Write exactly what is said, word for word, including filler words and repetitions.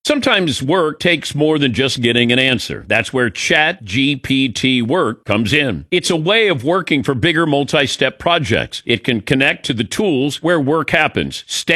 Sometimes work takes more than just getting an answer. That's where Chat G P T Work comes in. It's a way of working for bigger multi-step projects. It can connect to the tools where work happens. Stay